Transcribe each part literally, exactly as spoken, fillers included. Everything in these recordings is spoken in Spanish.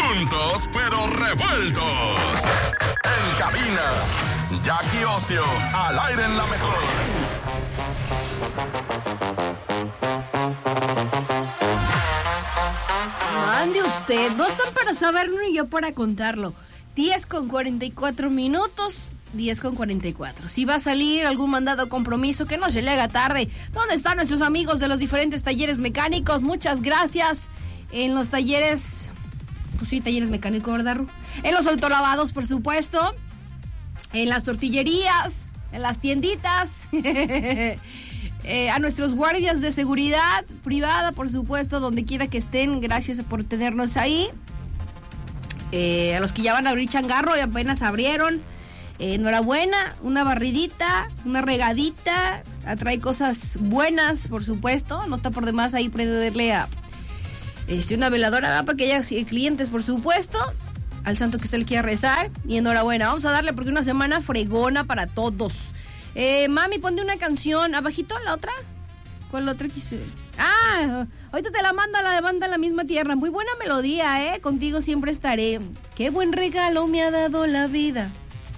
juntos pero revueltos. En cabina, Jackie Ocio, al aire en la mejor. Ande usted, no están para saberlo ni yo para contarlo. diez con cuarenta y cuatro minutos, diez con cuarenta y cuatro. Si va a salir algún mandado o compromiso, que no se le haga tarde. ¿Dónde están nuestros amigos de los diferentes talleres mecánicos? Muchas gracias. En los talleres, pues sí, talleres mecánicos, ¿verdad, Ru? En los autolavados, por supuesto. En las tortillerías, en las tienditas. Eh, a nuestros guardias de seguridad privada, por supuesto, donde quiera que estén, gracias por tenernos ahí. Eh, a los que ya van a abrir changarro y apenas abrieron, eh, enhorabuena, una barridita, una regadita, trae cosas buenas, por supuesto, no está por demás ahí prenderle a este, una veladora, ¿verdad? Para que haya clientes, por supuesto, al santo que usted le quiera rezar, y enhorabuena, vamos a darle porque una semana fregona para todos. Eh, mami, ponte una canción. ¿Abajito la otra? ¿Cuál la otra quise? Ah, ahorita te la mando a la de banda en la misma tierra. Muy buena melodía, ¿eh? Contigo siempre estaré. Qué buen regalo me ha dado la vida.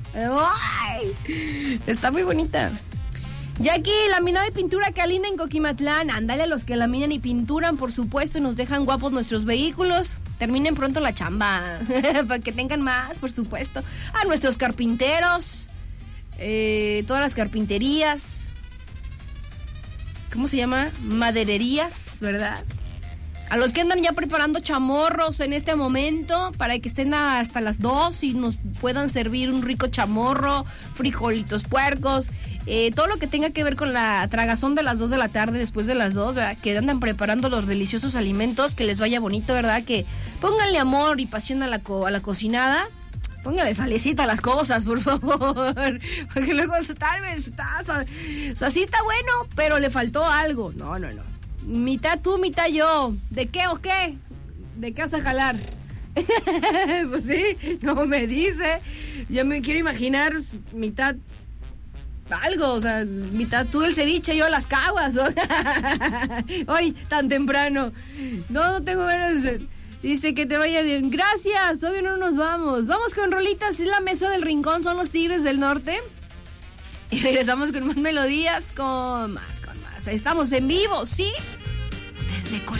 ¡Ay! Está muy bonita. Jackie, laminado y pintura Calina en Coquimatlán. Ándale a los que laminan y pinturan, por supuesto, y nos dejan guapos nuestros vehículos. Terminen pronto la chamba. Para que tengan más, por supuesto. A nuestros carpinteros. Eh, todas las carpinterías, ¿cómo se llama? Madererías, ¿verdad? A los que andan ya preparando chamorros en este momento para que estén hasta las dos y nos puedan servir un rico chamorro, frijolitos puercos, eh, todo lo que tenga que ver con la tragazón de las dos de la tarde, después de las dos, ¿verdad? Que andan preparando los deliciosos alimentos, que les vaya bonito, ¿verdad? Que pónganle amor y pasión a la, co- a la cocinada. Póngale salecita a las cosas, por favor. Porque luego tal vez está, o sea, sí está bueno, pero le faltó algo. No, no, no. Mitad tú, mitad yo. ¿De qué o qué? ¿De qué vas a jalar? Pues sí, no me dice. Yo me quiero imaginar mitad algo, o sea, mitad tú el ceviche, yo las caguas. Hoy, tan temprano. No, no tengo ganas de... Dice que te vaya bien. Gracias, obvio no nos vamos. Vamos con rolitas, es la mesa del rincón, son los Tigres del Norte. Y regresamos con más melodías, con más, con más. Estamos en vivo, ¿sí? Desde Colombia.